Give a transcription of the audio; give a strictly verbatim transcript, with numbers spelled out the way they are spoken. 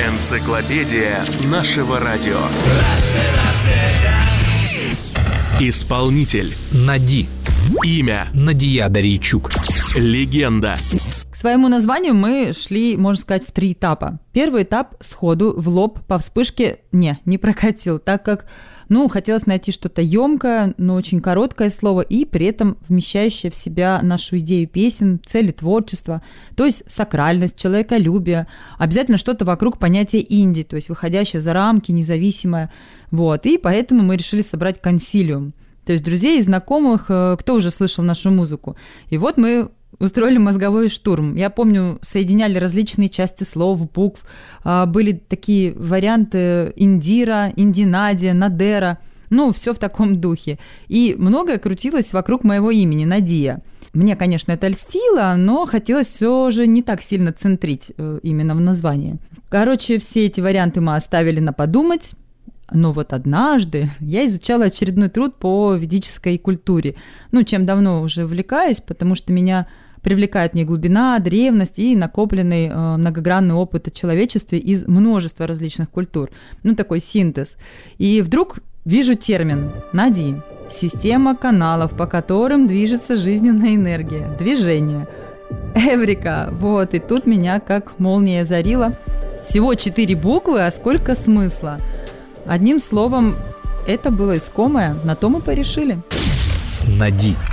Энциклопедия нашего радио. Исполнитель Нади. Имя Надия Дарийчук. Легенда. К своему названию мы шли, можно сказать, в три этапа. Первый этап сходу, в лоб, по вспышке, не, не прокатил, так как, ну, хотелось найти что-то емкое, но очень короткое слово и при этом вмещающее в себя нашу идею песен, цели творчества, то есть сакральность, человеколюбие, обязательно что-то вокруг понятия инди, то есть выходящее за рамки, независимое, вот, и поэтому мы решили собрать консилиум, то есть друзей и знакомых, кто уже слышал нашу музыку, и вот мы устроили мозговой штурм. Я помню, соединяли различные части слов, букв. Были такие варианты Индира, Индинадия, Надера. Ну, все в таком духе. И многое крутилось вокруг моего имени, Надия. Мне, конечно, это льстило, но хотелось все же не так сильно центрить именно в названии. Короче, все эти варианты мы оставили на подумать. Но вот однажды я изучала очередной труд по ведической культуре, ну, чем давно уже увлекаюсь, потому что меня привлекает в ней глубина, древность и накопленный э, многогранный опыт о человечестве из множества различных культур, ну, такой синтез. И вдруг вижу термин «Нади» – система каналов, по которым движется жизненная энергия, движение. Эврика! Вот, и тут меня как молния озарила. Всего четыре буквы, а сколько смысла! Одним словом, это было искомое, на то мы порешили. Нади.